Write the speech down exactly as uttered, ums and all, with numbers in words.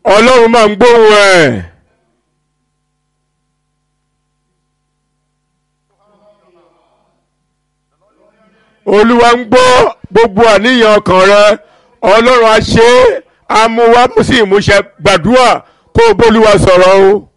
Ọlọ́run máa ń gbóhùn ẹ̀. Olúwa ń gbọ́ gbogbo àníyàn ọkàn rẹ. Ọlọ́run á ṣe é, á mú wá sí ìmúṣẹ. Gbàdúrà kó o bólúwa sọ̀rọ̀ o.